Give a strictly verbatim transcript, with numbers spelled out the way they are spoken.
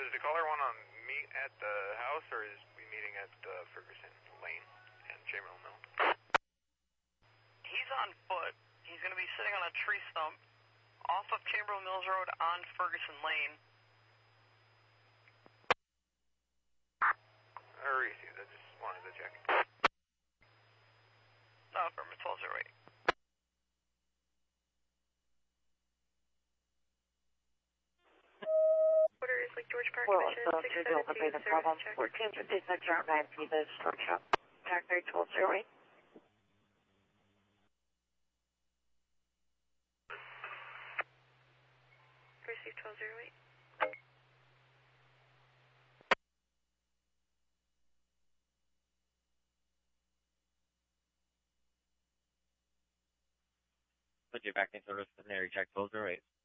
does the caller want to meet at the house, or is we meeting at uh, Ferguson Lane and Chamberlain Mill? He's on foot. He's going to be sitting on a tree stump off of Chamberlain Mills Road on Ferguson Lane. I received. I just wanted to check. No, from twelve oh eight. Order is Lake George Park Well, Commission, so six to seven deal two, with the service problem, check. fourteen fifty-six R nine P, the workshop. Factory twelve oh eight. Receive twelve oh eight. Put you back in service, Canary Jack twelve oh eight.